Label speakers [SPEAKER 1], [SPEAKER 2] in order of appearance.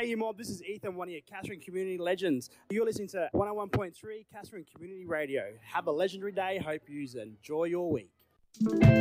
[SPEAKER 1] G'day, you mob. This is Ethan, one of your Katherine Community Legends. You're listening to 101.3 Katherine Community Radio. Have a legendary day. Hope you enjoy your week.